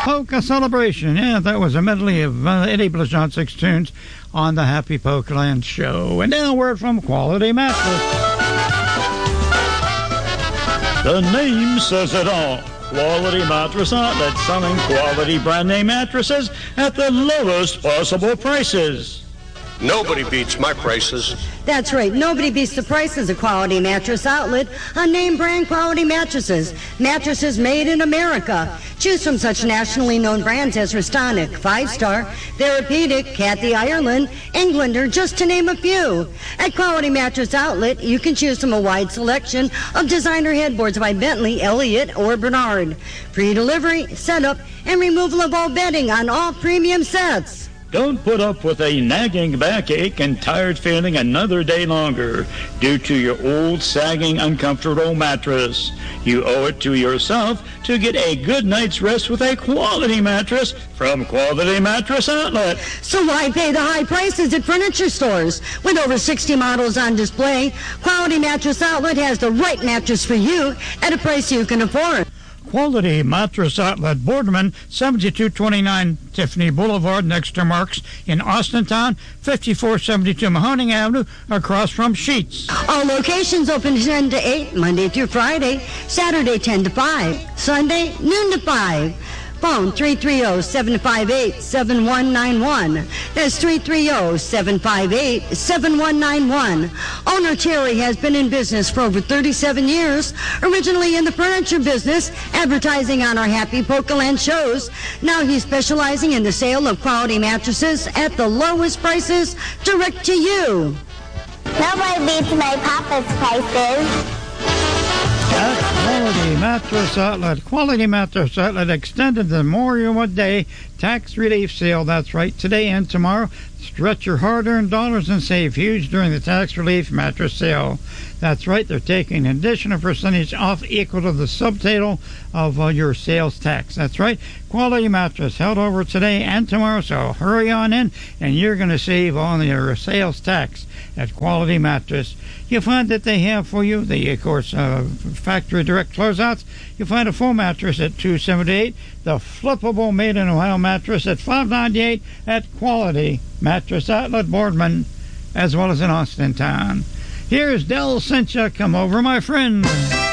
Polka Celebration. Yeah, that was a medley of Eddie Blazonczyk's tunes on the Happy Polkaland Show. And now a word from Quality Mattress. The name says it all. Quality Mattress Outlet, selling quality brand name mattresses at the lowest possible prices. Nobody beats my prices. That's right. Nobody beats the prices of Quality Mattress Outlet on name brand quality mattresses. Mattresses made in America. Choose from such nationally known brands as Restonic, 5-Star, Therapeutic, Kathy Ireland, Englander, just to name a few. At Quality Mattress Outlet, you can choose from a wide selection of designer headboards by Bentley, Elliott, or Bernard. Free delivery, setup, and removal of all bedding on all premium sets. Don't put up with a nagging backache and tired feeling another day longer due to your old, sagging, uncomfortable mattress. You owe it to yourself to get a good night's rest with a quality mattress from Quality Mattress Outlet. So why pay the high prices at furniture stores? With over 60 models on display, Quality Mattress Outlet has the right mattress for you at a price you can afford. Quality Mattress Outlet, Boardman, 7229 Tiffany Boulevard, next to Mark's in Austintown, 5472 Mahoning Avenue, across from Sheetz. All locations open 10 to 8, Monday through Friday, Saturday 10 to 5, Sunday noon to 5. Phone 330-758-7191. That's 330-758-7191. Owner Terry has been in business for over 37 years, originally in the furniture business, advertising on our Happy Polkaland shows. Now he's specializing in the sale of quality mattresses at the lowest prices direct to you. Nobody beats my papa's prices. At Quality Mattress Outlet. Quality Mattress Outlet extended the Memorial Day tax relief sale. That's right, today and tomorrow. Stretch your hard-earned dollars and save huge during the tax relief mattress sale. That's right, they're taking an additional percentage off equal to the subtotal of your sales tax. That's right, Quality Mattress held over today and tomorrow, so hurry on in, and you're going to save on your sales tax at Quality Mattress. You'll find that they have for you the, of course, factory direct closeouts. You'll find a full mattress at $278, the flippable Made in Ohio mattress at $598 at Quality Mattress Outlet, Boardman, as well as in Austintown. Here's Del Cincha, Come Over, My Friend.